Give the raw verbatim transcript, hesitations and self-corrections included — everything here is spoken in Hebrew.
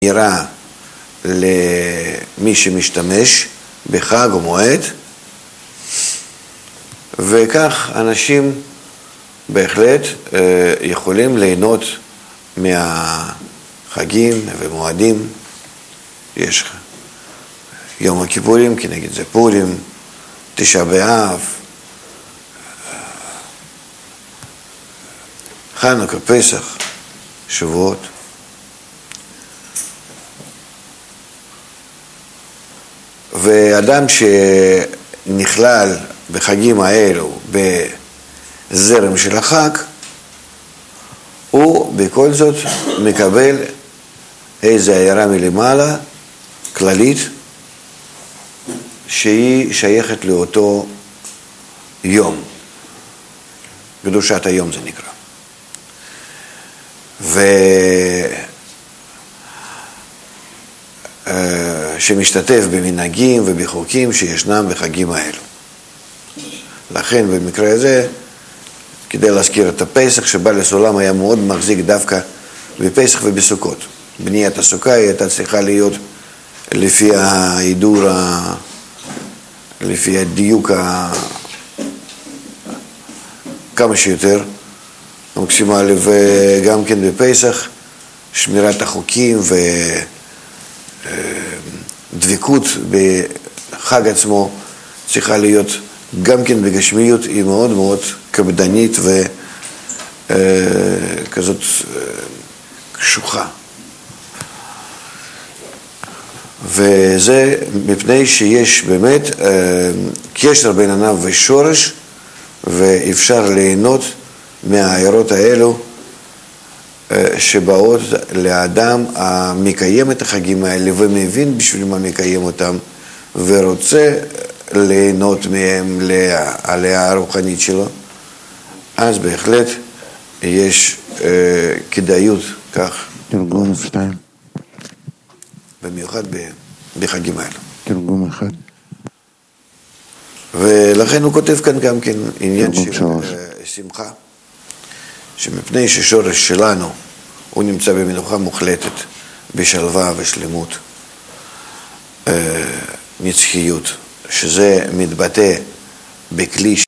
נראה למי שמשתמש בחג או מועד, וכך אנשים בהחלט יכולים ליהנות מהחגים ומועדים. יש יום הכיפורים, כנגד זה פורים, תשעה באב, חנוכה, פסח, שבועות. ואדם שנכלל בחגים האלו בזרם של החג, הוא בכל זאת מקבל איזו הערה מלמעלה, כללית, שהיא שייכת לאותו יום. קדושת היום זה נקרא. ו... שמשתתף במנהגים ובחוקים שישנם בחגים האלו. לכן במקרה הזה, כדי להזכיר את הפסח, שבא לסולם היה מאוד מחזיק דווקא בפסח ובסוכות. בניית הסוכה הייתה צריכה להיות לפי ההידור, לפי הדיוק כמה שיותר מקסימלי, וגם כן בפסח שמירת החוקים ודבקות בחג עצמו צריכה להיות גם כן בגשמיות, היא מאוד מאוד קפדנית וכזאת קשוחה. וזה מפני שיש באמת קשר בין ענב ושורש, ואפשר ליהנות מהעירות האלו שבאות לאדם המקיים את החגים האלה ומבין בשביל מה מקיים אותם ורוצה ליהנות מהם לעלייה הרוחנית שלו, אז בהחלט יש אה, כדאיות כך. תרגום שתיים. במיוחד בחגים האלו. תרגום אחד. ולכן הוא כותב כאן גם כן עניין של שלוש. שמחה, שמפני ששורש שלנו הוא נמצא במנוחה מוחלטת, בשלווה ושלמות, אה, נצחיות, שזה מתבטא בכלי